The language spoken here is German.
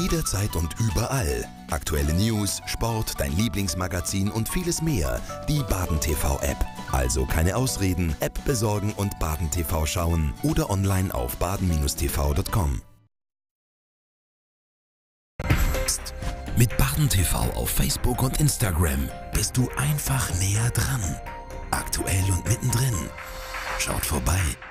Jederzeit und überall. Aktuelle News, Sport, dein Lieblingsmagazin und vieles mehr. Die BadenTV-App. Also keine Ausreden, App besorgen und BadenTV schauen oder online auf baden-tv.com. Mit BadenTV auf Facebook und Instagram bist du einfach näher dran. Aktuell und mittendrin. Schaut vorbei.